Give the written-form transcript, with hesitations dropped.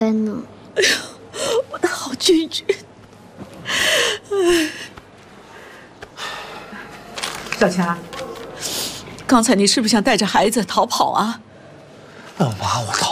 真的。 哎呦，我的好君君。 小强， 刚才你是不是想带着孩子逃跑啊？ 妈，我逃